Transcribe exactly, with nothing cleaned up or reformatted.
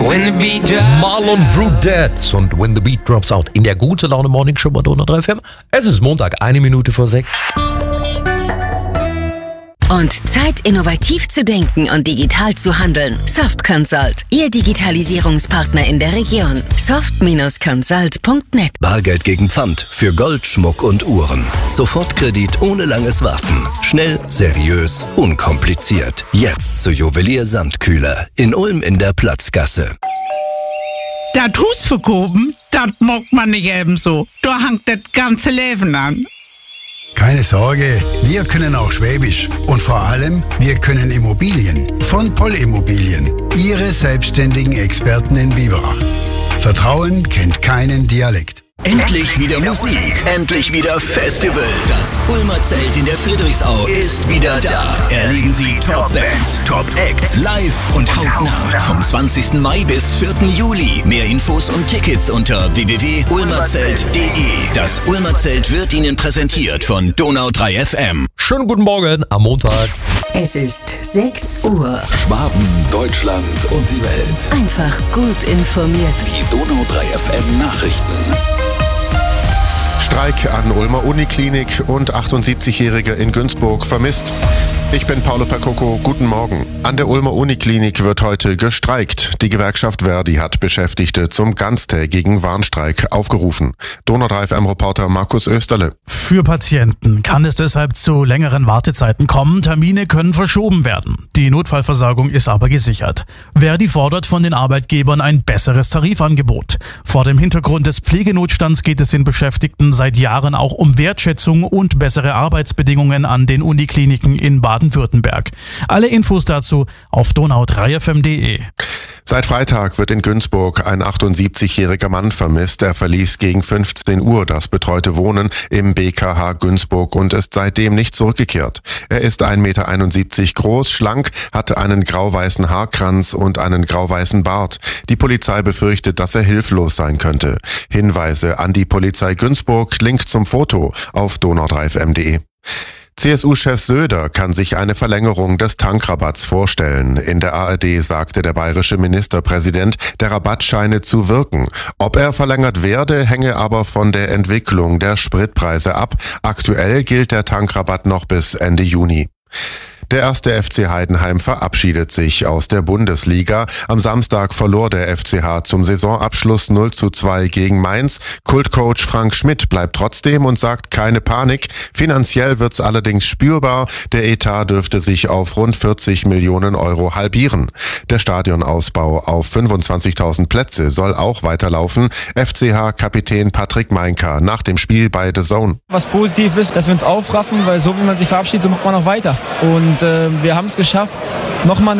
Marlon Brudette und When the Beat Drops Out in der gute Laune Morning Show bei Donau drei F M. Es ist Montag, eine Minute vor sechs. Und Zeit, innovativ zu denken und digital zu handeln. Soft Consult, Ihr Digitalisierungspartner in der Region. soft Consult punkt net. Bargeld gegen Pfand für Gold, Schmuck und Uhren. Sofortkredit ohne langes Warten. Schnell, seriös, unkompliziert. Jetzt zu Juwelier Sandkühler in Ulm in der Platzgasse. Das Haus verkaufen, das mag man nicht ebenso. Da hängt das ganze Leben an. Keine Sorge, wir können auch Schwäbisch. Und vor allem, wir können Immobilien. Von Poll Immobilien. Ihre selbstständigen Experten in Biberach. Vertrauen kennt keinen Dialekt. Endlich wieder Musik, endlich wieder Festival. Das Ulmer Zelt in der Friedrichsau ist wieder da. Erleben Sie Top-Bands, Top-Acts, live und hautnah. Vom zwanzigsten Mai bis vierten Juli. Mehr Infos und Tickets unter w w w punkt ulmerzelt punkt de. Das Ulmer Zelt wird Ihnen präsentiert von Donau drei F M. Schönen guten Morgen am Montag. Es ist sechs Uhr. Schwaben, Deutschland und die Welt. Einfach gut informiert. Die Donau drei F M Nachrichten. Streik an Ulmer Uniklinik und achtundsiebzigjährige in Günzburg vermisst. Ich bin Paolo Percoco, guten Morgen. An der Ulmer Uniklinik wird heute gestreikt. Die Gewerkschaft Verdi hat Beschäftigte zum ganztägigen Warnstreik aufgerufen. Donau drei F M-Reporter Markus Österle. Für Patienten kann es deshalb zu längeren Wartezeiten kommen. Termine können verschoben werden. Die Notfallversorgung ist aber gesichert. Verdi fordert von den Arbeitgebern ein besseres Tarifangebot. Vor dem Hintergrund des Pflegenotstands geht es den Beschäftigten seit Jahren auch um Wertschätzung und bessere Arbeitsbedingungen an den Unikliniken in Baden-Württemberg. Alle Infos dazu auf donau drei f m punkt de. Seit Freitag wird in Günzburg ein achtundsiebzigjähriger Mann vermisst. Er verließ gegen fünfzehn Uhr das betreute Wohnen im B K H Günzburg und ist seitdem nicht zurückgekehrt. Er ist ein Meter einundsiebzig groß, schlank, hatte einen grau-weißen Haarkranz und einen grau-weißen Bart. Die Polizei befürchtet, dass er hilflos sein könnte. Hinweise an die Polizei Günzburg, Link zum Foto auf donau drei f m punkt de. C S U-Chef Söder kann sich eine Verlängerung des Tankrabatts vorstellen. In der A R D sagte der bayerische Ministerpräsident, der Rabatt scheine zu wirken. Ob er verlängert werde, hänge aber von der Entwicklung der Spritpreise ab. Aktuell gilt der Tankrabatt noch bis Ende Juni. Der erste F C Heidenheim verabschiedet sich aus der Bundesliga. Am Samstag verlor der F C H zum Saisonabschluss null zu zwei gegen Mainz. Kultcoach Frank Schmidt bleibt trotzdem und sagt keine Panik. Finanziell wird's allerdings spürbar. Der Etat dürfte sich auf rund vierzig Millionen Euro halbieren. Der Stadionausbau auf fünfundzwanzigtausend Plätze soll auch weiterlaufen. F C H-Kapitän Patrick Meinka nach dem Spiel bei The Zone. Was positiv ist, dass wir uns aufraffen, weil so wie man sich verabschiedet, so macht man auch weiter. Und äh, wir haben es geschafft, nochmal